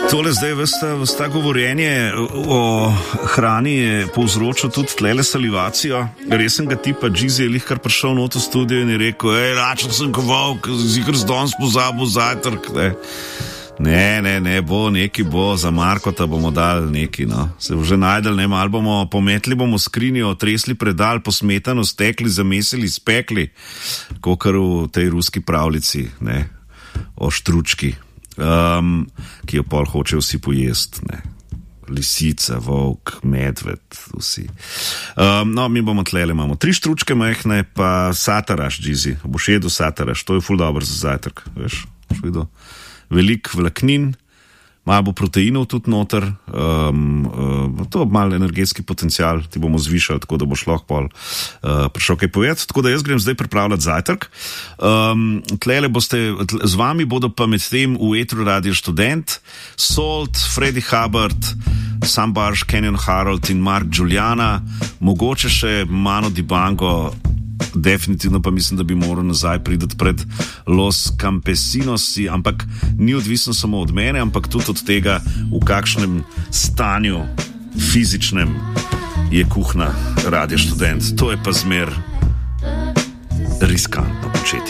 Tole zdaj vsta govorjenje o hrani je povzročil tudi tlele salivacijo. Res sem ga tipa Džizi je lihkar prišel not v studio in je rekel, račun sem koval, zikr z danes pozabil zajtrk. Ne, bo neki bo, za Markota bomo dali neki, no. Se bo že najdel, ne, malo bomo pometli, bomo skrinjo, tresli predal, posmetano, stekli, zamesili, spekli, kakor v tej ruski pravljici, ne, o štručki. Ki jo pol hoče vsi pojest, ne. Lisica, volk, medved, vsi. No, mi bomo tlele, imamo 3 štručke majhne, pa sataraš, Džizi, boš jedel sataraš, to je ful dobro za zajtrk, veš, boš videl. Velik vlaknin, malo bo proteinov tudi noter, to malo energetski potencial ti bomo zvišali, tako da boš lahko pol prišel kaj povedati, tako da jaz grem zdaj pripravljati zajtrk. Tlele boste, z vami bodo pa med tem v etru Radio Študent, Salt, Freddie Hubbard, Sam Barš, Kenyon Harold in Mark Giuliana, mogoče še Mano Dibango, definitivno pa mislim, da bi moral nazaj priti pred Los Campesinosi, ampak ni odvisno samo od mene, ampak tudi od tega, v kakšnem stanju fizičnem je kuhna Radio Študent. To je pa zmer riskantno početje.